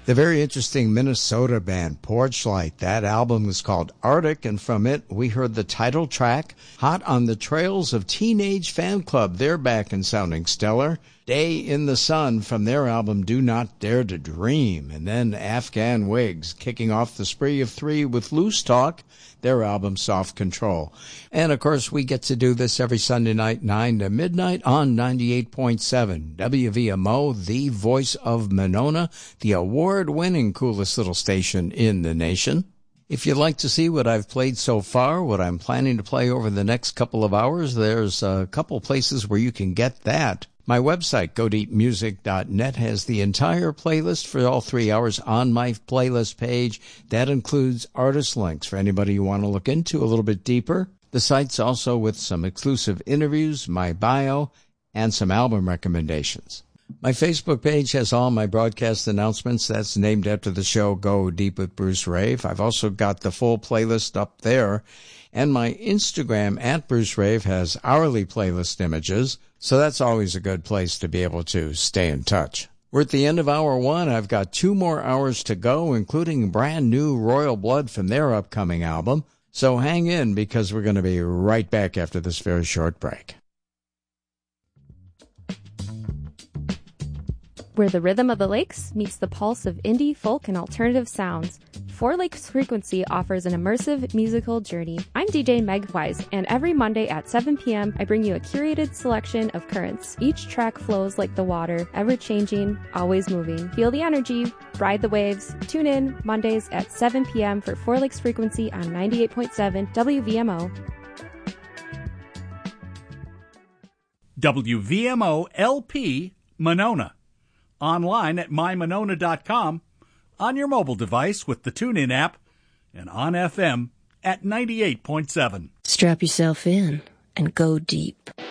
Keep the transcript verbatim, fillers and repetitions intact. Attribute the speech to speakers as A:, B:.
A: The very interesting Minnesota band Porchlight. That album was called Arctic, and from it we heard the title track, Hot on the Trails of Teenage Fan Club. They're back and sounding stellar. Day in the Sun from their album Do Not Dare to Dream. And then Afghan Wigs kicking off the spree of three with Loose Talk, their album Soft Control. And of course we get to do this every Sunday night, nine to midnight on ninety-eight point seven W V M O, the voice of Monona, the award-winning coolest little station in the nation. If you'd like to see what I've played so far, what I'm planning to play over the next couple of hours, there's a couple places where you can get that. My website, go deep music dot net, has the entire playlist for all three hours on my playlist page. That includes artist links for anybody you want to look into a little bit deeper. The site's also with some exclusive interviews, my bio, and some album recommendations. My Facebook page has all my broadcast announcements. That's named after the show Go Deep with Bruce Rave. I've also got the full playlist up there. And my Instagram, at Bruce Rave, has hourly playlist images. So that's always a good place to be able to stay in touch. We're at the end of hour one. I've got two more hours to go, including brand new Royal Blood from their upcoming album. So hang in, because we're going to be right back after this very short break.
B: Where the rhythm of the lakes meets the pulse of indie, folk, and alternative sounds, Four Lakes Frequency offers an immersive musical journey. I'm D J Meg Wise, and every Monday at seven p.m. I bring you a curated selection of currents. Each track flows like the water, ever-changing, always moving. Feel the energy, ride the waves. Tune in Mondays at seven p.m. for Four Lakes Frequency on ninety-eight point seven W V M O.
C: W V M O L P Monona. Online at my monona dot com, on your mobile device with the TuneIn app, and on F M at ninety-eight point seven.
D: Strap yourself in and go deep.